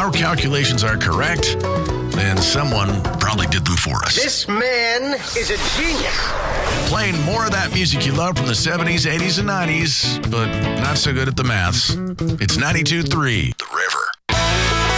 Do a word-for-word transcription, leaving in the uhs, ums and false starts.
our calculations are correct, then someone probably did them for us. This man is a genius. Playing more of that music you love from the seventies, eighties, and nineties, but not so good at the maths. It's ninety-two point three, The Red